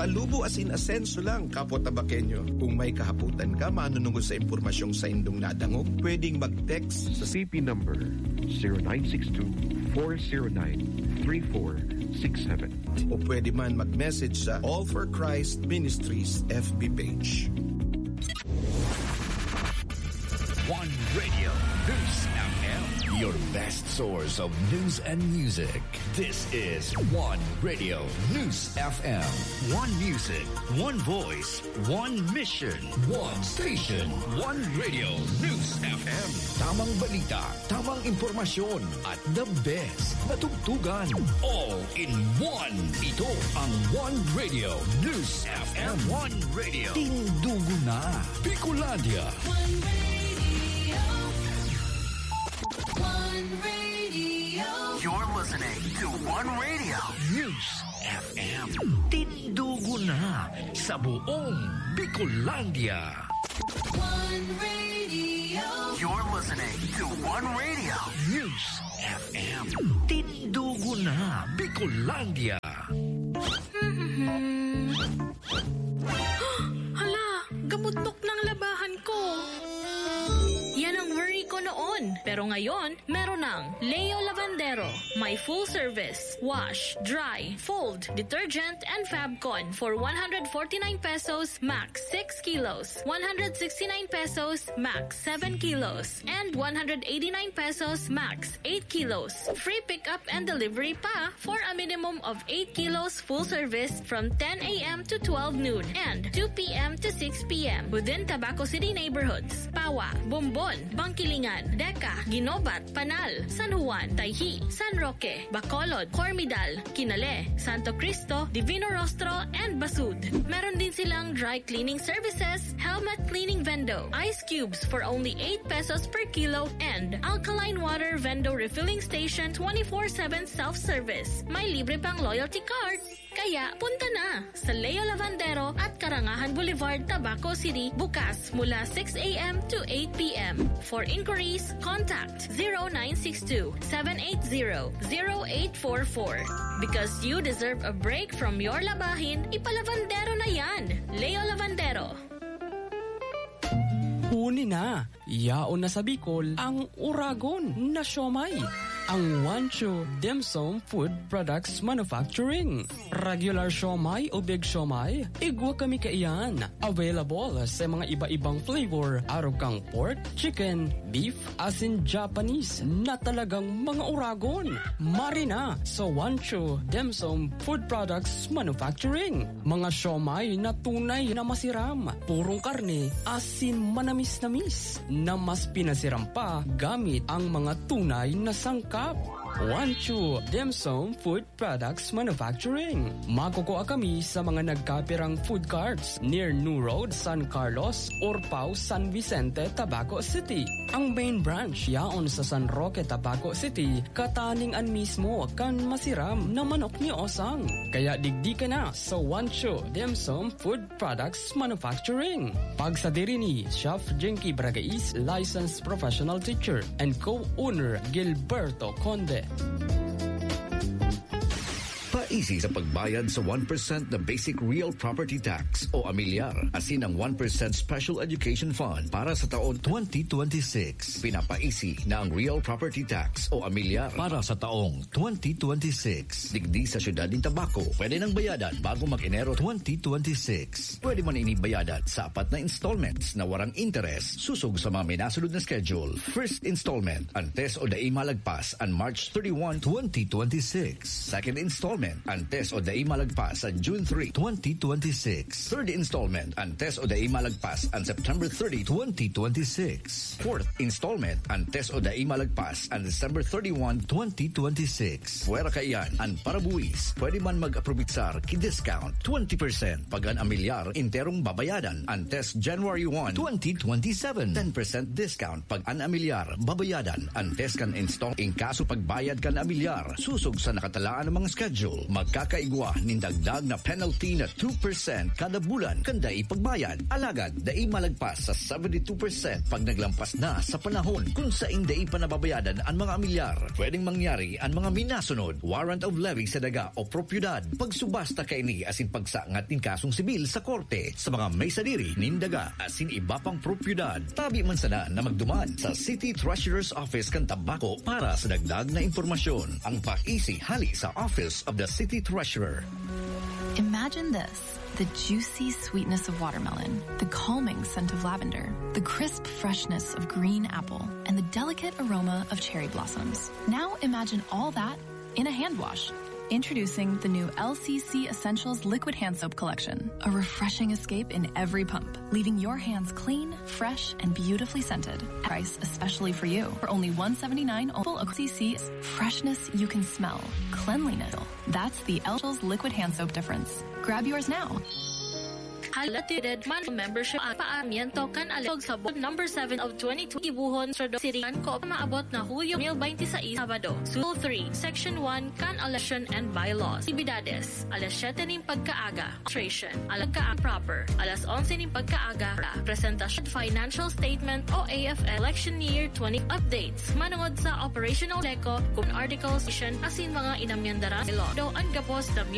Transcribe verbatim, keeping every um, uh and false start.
Talubo as in asenso lang, kapwa tabakenyo. Kung may kahaputan ka, manunungod sa impormasyong sa indong nadangog, pwedeng mag-text sa C P number zero nine six two, four zero nine, three four six seven. O pwede man mag-message sa All for Christ Ministries F B page. One Radio, News F M, your best source of news and music. This is One Radio, News F M. One music, one voice, one mission, one station, one Radio, News F M. Tamang balita, tamang impormasyon, at the best na tugtugan. All in one. Ito ang One Radio, News F M. One Radio. Tindugo na. Bicolandia. One Radio. One Radio. You're listening to One Radio News F M. Tindugo na sa buong Bicolandia. One Radio. You're listening to One Radio News F M. Tindugo na Bicolandia. Hala, gamutok ng labahan ko. Yan ang worry ko noon. Pero ngayon, meron ng Leo Lavandero. My full service. Wash, dry, fold, detergent, and Fabcon for one hundred forty-nine pesos, max six kilos. one hundred sixty-nine pesos, max seven kilos. And one hundred eighty-nine pesos, max eight kilos. Free pickup and delivery pa for a minimum of eight kilos full service from ten a.m. to twelve noon and two p.m. to six p.m. within Tabaco City neighborhoods. Pawa, Bombon, Bangkilingan, Deca, Ginobat, Panal, San Juan, Tayhi, San Roque, Bacolod, Cormidal, Kinale, Santo Cristo, Divino Rostro, and Basud. Meron din silang dry cleaning services, helmet cleaning vendo, ice cubes for only eight pesos per kilo, and alkaline water vendo refilling station twenty-four seven self-service. May libre pang loyalty card. Kaya punta na sa Leo Lavandero at Karangahan Boulevard, Tabaco City, bukas mula six a.m. to eight p.m. For inquiries, contact zero nine six two, seven eight zero, zero eight four four. Because you deserve a break from your labahin, ipalavandero na yan. Leo Lavandero. Huni na, yaon na sa Bicol ang Uragon na siomay. Ang Wancho Dimsum Food Products Manufacturing. Regular siomay o big siomay, igwa kami kaiyan. Available sa mga iba-ibang flavor. Araw kang pork, chicken, beef, asin Japanese na talagang mga Uragon. Marina sa Wancho Dimsum Food Products Manufacturing. Mga siomay na tunay na masiram. Purong karne, asin manamis-namis na mas pinasiram pa gamit ang mga tunay na sangkap. Wancho Dimsum Food Products Manufacturing. Makukuha kami sa mga nagkapirang food carts near New Road, San Carlos, Orpao, San Vicente, Tabaco City. Ang main branch yaon sa San Roque, Tabaco City, kataningan mismo kan masiram na manok ni Osang. Kaya digdi ka na sa Wancho Dimsum Food Products Manufacturing. Pagsadiri ni Chef Jinky Bragais, licensed professional teacher, and co-owner Gilberto Conde. Easy sa pagbayad sa one percent na basic real property tax o amilyar, asin ang one percent special education fund para sa taon twenty twenty-six. Pinapa-easy na ang real property tax o amilyar para sa taong twenty twenty-six. Digdi sa syudad ng Tabaco, pwede nang bayadan bago mag-Enero twenty twenty-six. Pwede man inibayadan sa apat na installments na warang interest, susog sa mga minasunod na schedule. First installment, antes o dai malagpas ang March thirty-first, twenty twenty-six. Second installment, antes o dai malagpas ang June third, twenty twenty-six. Third installment, antes o dai malagpas ang September thirtieth, twenty twenty-six. Fourth installment, antes o dai malagpas ang December thirty-first, twenty twenty-six. Fuera kaiyan, ang parabuwis, pwede man mag-aprobitsar ki-discount twenty percent pag ang amilyar interong babayadan antes January first, twenty twenty-seven. ten percent discount pag ang amilyar babayadan antes kan install. In kaso pagbayad kan amilyar, susog sa nakatalaan ng mga schedule, Magkakaigwa nindagdag na penalty na two percent kada bulan kanda ipagbayad. Alagad, dai malagpas sa seventy-two percent pag naglampas na sa panahon kung sa hindi pa nababayadan ang mga amilyar. Pwedeng mangyari ang mga minasunod, warrant of levy sa daga o propiedad, pagsubasta kay ni asin pagsangat ning kasong sibil sa korte sa mga may sadiri nindaga asin iba pang propiedad. Tabi man sana na magduman sa City Treasurer's Office kan Tabako para sa dagdag na impormasyon. Ang paisi hali sa Office of the City Treasurer. Imagine this, the juicy sweetness of watermelon, the calming scent of lavender, the crisp freshness of green apple, and the delicate aroma of cherry blossoms. Now imagine all that in a hand wash. Introducing the new L C C Essentials Liquid Hand Soap Collection, a refreshing escape in every pump, leaving your hands clean, fresh, and beautifully scented. Price especially for you. For only one hundred seventy-nine dollars, L C C freshness you can smell, cleanliness. That's the Essentials Liquid Hand Soap difference. Grab yours now. Halatided man membership at paamiento kan alag sa board number seven of twenty-two Ibuhon Srodo Sirian ko maabot na Hulyo twenty-six Sabado. Sul three, Section one kan election and bylaws. Ibidades, alas siyete ning pagkaaga. Registration, alag ka proper. Alas onse ning pagkaaga. Presentasyon financial statement o A F L election year twenty updates. Manungod sa operational deco kung articles asin mga inamyandaran law. Do ang gapos na